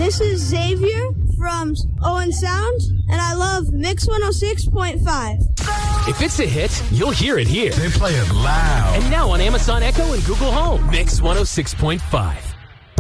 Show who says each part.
Speaker 1: This is Xavier from Owen Sound, and I love Mix 106.5.
Speaker 2: If it's a hit, you'll hear it here.
Speaker 3: They play it loud.
Speaker 2: And now on Amazon Echo and Google Home, Mix 106.5.